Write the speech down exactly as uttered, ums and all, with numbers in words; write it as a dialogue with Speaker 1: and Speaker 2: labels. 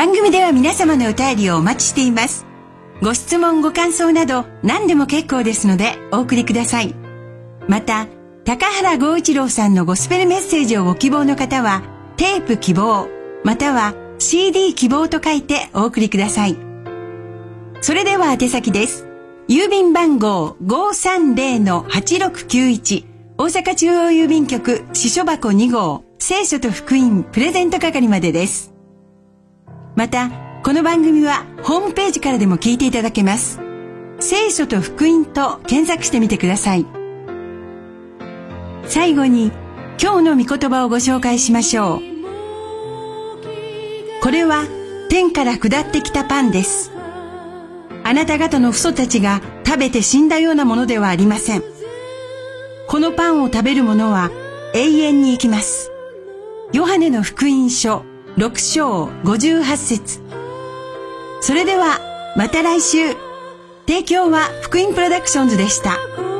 Speaker 1: 番組では皆様のお便りをお待ちしています。ご質問ご感想など何でも結構ですのでお送りください。また高原剛一郎さんのゴスペルメッセージをご希望の方はテープ希望または シーディー 希望と書いてお送りください。それでは宛先です。郵便番号 ごーさんぜろのはちろくきゅういち 大阪中央郵便局支所箱に号聖書と福音プレゼント係までです。またこの番組はホームページからでも聞いていただけます。聖書と福音と検索してみてください。最後に今日の御言葉をご紹介しましょう。これは天から下ってきたパンです。あなた方の父祖たちが食べて死んだようなものではありません。このパンを食べる者は永遠に生きます。ヨハネの福音書ろく章ごじゅうはち節。それではまた来週。提供は福音プロダクションズでした。